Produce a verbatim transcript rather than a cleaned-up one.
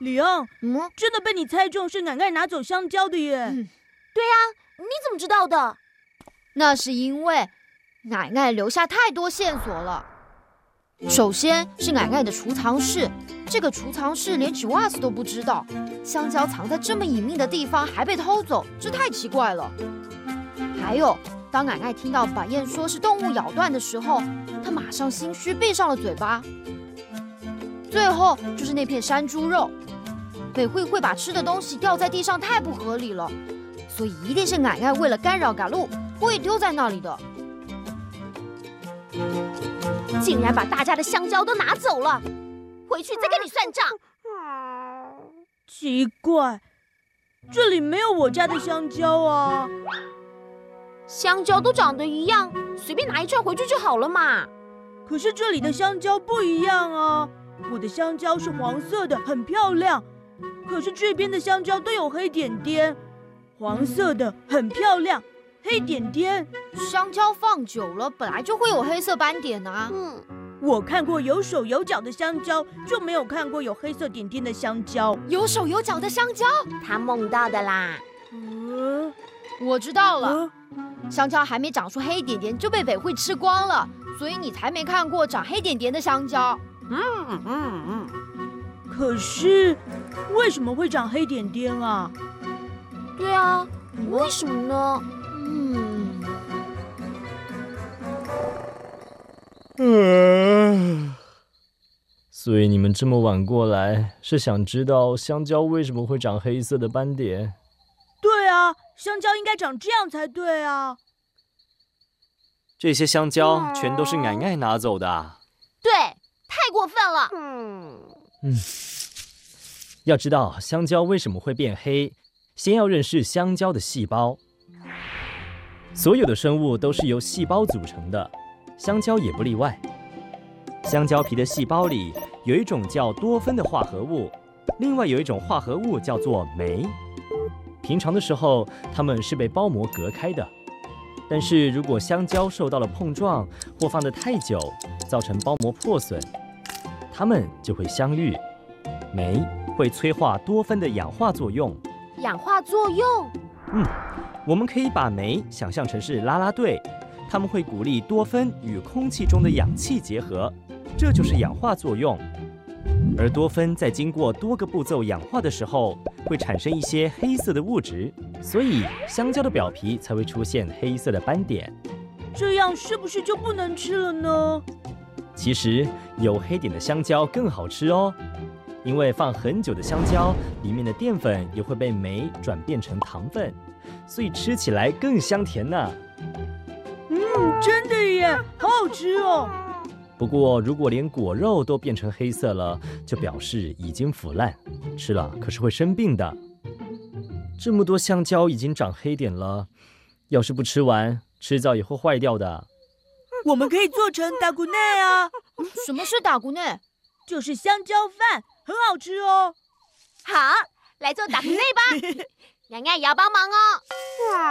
里昂， 嗯， 真的被你猜中是奶奶拿走香蕉的耶！ 嗯， 对呀，你怎么知道的？ 那是因为奶奶留下太多线索了。首先是奶奶的储藏室，这个储藏室连纸袜子都不知道，香蕉藏在这么隐秘的地方还被偷走，这太奇怪了。还有，当奶奶听到板燕说是动物咬断的时候，她马上心虚闭上了嘴巴。最后就是那片山猪肉，北惠会把吃的东西掉在地上太不合理了，所以一定是奶奶为了干扰嘎路故意丢在那里的。 竟然把大家的香蕉都拿走了，回去再跟你算账。 奇怪，这里没有我家的香蕉啊！ 香蕉都长得一样，随便拿一串回去就好了嘛。 可是这里的香蕉不一样啊，我的香蕉是黄色的，很漂亮。可是这边的香蕉都有黑点点，黄色的很漂亮，黑点点。 香蕉放久了本来就会有黑色斑点啊。 嗯， 我看过有手有脚的香蕉，就没有看过有黑色点点的香蕉。 有手有脚的香蕉， 他梦到的啦。 呃我知道了。 呃香蕉还没长出黑点点就被北惠吃光了，所以你才没看过长黑点点的香蕉。 嗯嗯嗯。 可是为什么会长黑点点啊？ 对啊，为什么呢？ 嗯， 嗯，所以你们这么晚过来，是想知道香蕉为什么会长黑色的斑点？ 对啊，香蕉应该长这样才对啊。 这些香蕉全都是奶奶拿走的啊。 对，太过分了。嗯嗯，要知道香蕉为什么会变黑，先要认识香蕉的细胞。所有的生物都是由细胞组成的，香蕉也不例外。香蕉皮的细胞里有一种叫多酚的化合物，另外有一种化合物叫做酶。平常的时候，它们是被包膜隔开的。但是如果香蕉受到了碰撞或放得太久，造成包膜破损，它们就会相遇。酶会催化多酚的氧化作用。 氧化作用。 嗯，我们可以把酶想象成是啦啦队，他们会鼓励多酚与空气中的氧气结合，这就是氧化作用。而多酚在经过多个步骤氧化的时候，会产生一些黑色的物质，所以香蕉的表皮才会出现黑色的斑点。 这样是不是就不能吃了呢？ 其实有黑点的香蕉更好吃哦，因为放很久的香蕉里面的淀粉也会被酶转变成糖分，所以吃起来更香甜呢。 嗯，真的耶，好好吃哦。 不过如果连果肉都变成黑色了，就表示已经腐烂，吃了可是会生病的。这么多香蕉已经长黑点了，要是不吃完，迟早也会坏掉的。 我们可以做成打骨内啊。 什么是打骨内？ 就是香蕉饭，很好吃哦。 好，来做打骨内吧。奶奶也要帮忙哦。